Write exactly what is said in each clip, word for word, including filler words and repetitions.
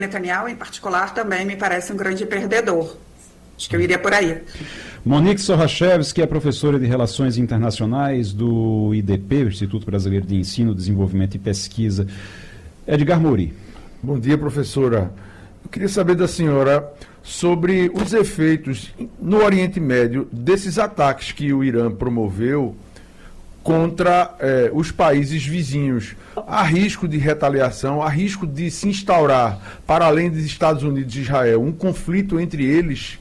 Netanyahu, em particular, também me parece um grande perdedor. Acho que eu iria por aí. Monique Sorachevski é professora de Relações Internacionais do I D P, Instituto Brasileiro de Ensino, Desenvolvimento e Pesquisa. Edgar Mori. Bom dia, professora. Eu queria saber da senhora sobre os efeitos no Oriente Médio desses ataques que o Irã promoveu contra eh, os países vizinhos. Há risco de retaliação, há risco de se instaurar, para além dos Estados Unidos e Israel, um conflito entre eles?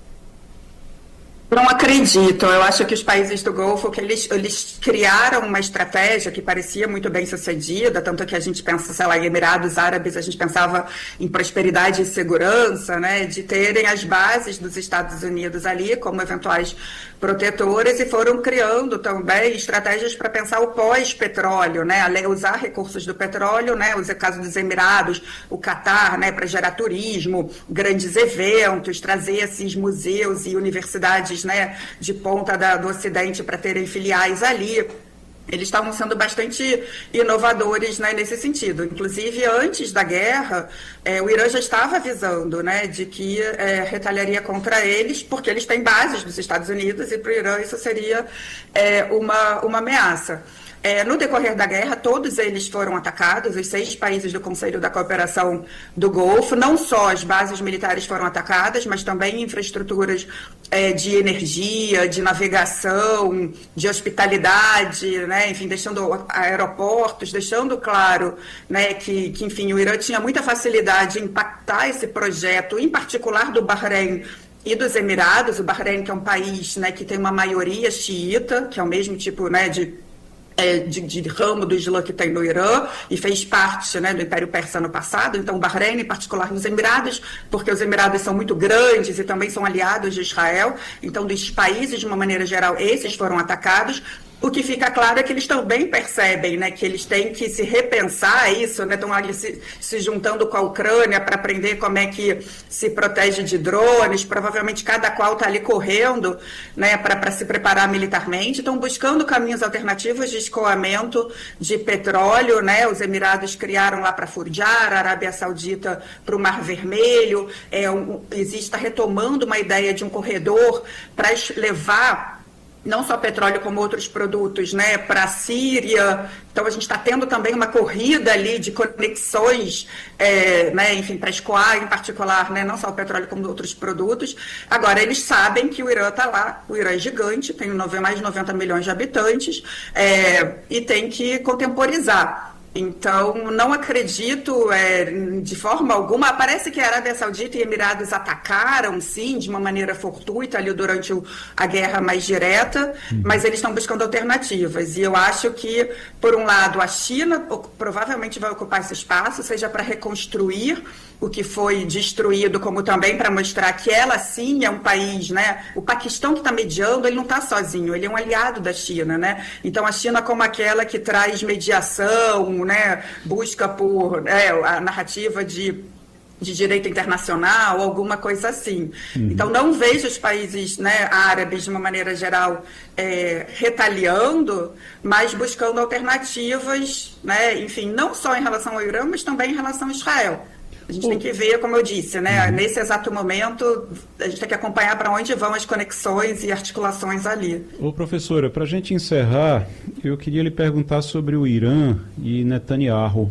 Não acredito. Eu acho que os países do Golfo, que eles, eles criaram uma estratégia que parecia muito bem sucedida, tanto que a gente pensa, sei lá, em Emirados Árabes, a gente pensava em prosperidade e segurança, né, de terem as bases dos Estados Unidos ali como eventuais protetores, e foram criando também estratégias para pensar o pós-petróleo, né, usar recursos do petróleo, né, o caso dos Emirados, o Catar, né, para gerar turismo, grandes eventos, trazer esses museus e universidades, né, de ponta da, do Ocidente para terem filiais ali. Eles estavam sendo bastante inovadores, né, nesse sentido. Inclusive, antes da guerra, é, o Irã já estava avisando, né, de que é, retaliaria contra eles, porque eles têm bases dos Estados Unidos, e para o Irã isso seria é, uma, uma ameaça. É, no decorrer da guerra, todos eles foram atacados, os seis países do Conselho da Cooperação do Golfo. Não só as bases militares foram atacadas, mas também infraestruturas é, de energia, de navegação, de hospitalidade, né, enfim, deixando aeroportos, deixando claro, né, que, que, enfim, o Irã tinha muita facilidade em impactar esse projeto, em particular do Bahrein e dos Emirados. O Bahrein, que é um país, né, que tem uma maioria xiita, que é o mesmo tipo, né, de É, de, de ramo do Islã que tem no Irã, e fez parte, né, do Império Persa no passado. Então, o Bahrein, em particular nos Emirados, porque os Emirados são muito grandes e também são aliados de Israel. Então, dos países, de uma maneira geral, esses foram atacados. O que fica claro é que eles também percebem, né, que eles têm que se repensar isso, né, estão ali se, se juntando com a Ucrânia para aprender como é que se protege de drones. Provavelmente cada qual está ali correndo, né, para se preparar militarmente. Estão buscando caminhos alternativos de escoamento de petróleo, né. Os Emirados criaram lá para Furjar, a Arábia Saudita para o Mar Vermelho. É, um, existe, está retomando uma ideia de um corredor para levar não só petróleo como outros produtos, né, para a Síria. Então a gente está tendo também uma corrida ali de conexões, é, né, enfim, para escoar em particular, né, não só o petróleo como outros produtos. Agora, eles sabem que o Irã está lá, o Irã é gigante, tem mais de noventa milhões de habitantes, é, e tem que contemporizar. Então, não acredito é, de forma alguma. Parece que a Arábia Saudita e Emirados atacaram, sim, de uma maneira fortuita ali durante o, a guerra mais direta, uhum. mas eles estão buscando alternativas. E eu acho que, por um lado, a China provavelmente vai ocupar esse espaço, seja para reconstruir o que foi destruído, como também para mostrar que ela, sim, é um país, né? O Paquistão, que está mediando, ele não está sozinho, ele é um aliado da China, né? Então, a China como aquela que traz mediação, né? Busca por né, a narrativa de, de direito internacional, alguma coisa assim. Uhum. Então, não vejo os países, né, árabes, de uma maneira geral, é, retaliando, mas buscando alternativas, né? Enfim, não só em relação ao Irã, mas também em relação a Israel. A gente tem que ver, como eu disse, né, uhum. nesse exato momento, a gente tem que acompanhar para onde vão as conexões e articulações ali. Ô, professora, para a gente encerrar, eu queria lhe perguntar sobre o Irã e Netanyahu.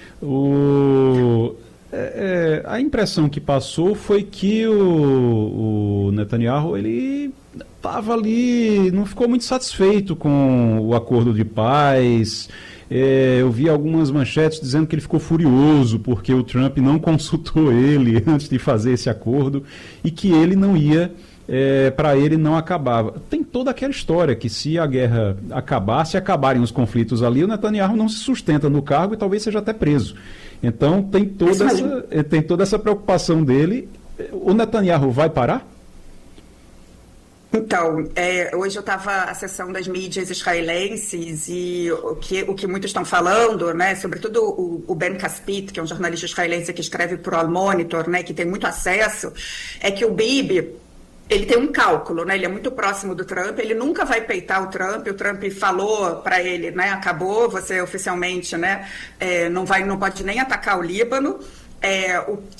O, é, é, a impressão que passou foi que o, o Netanyahu, ele estava ali, não ficou muito satisfeito com o acordo de paz. É, eu vi algumas manchetes dizendo que ele ficou furioso porque o Trump não consultou ele antes de fazer esse acordo e que ele não ia, é, para ele não acabava. Tem toda aquela história que se a guerra acabar, se acabarem os conflitos ali, o Netanyahu não se sustenta no cargo e talvez seja até preso. Então tem toda, essa, tem toda essa preocupação dele. O Netanyahu vai parar? Então, é, hoje eu estava acessando das mídias israelenses e o que, o que muitos estão falando, né, sobretudo o, o Ben Caspit, que é um jornalista israelense que escreve para o Al Monitor, né, que tem muito acesso, é que o Bibi, ele tem um cálculo, né, ele é muito próximo do Trump, ele nunca vai peitar o Trump, o Trump falou para ele, né, acabou, você oficialmente, né, é, não, vai, não pode nem atacar o Líbano. É, o,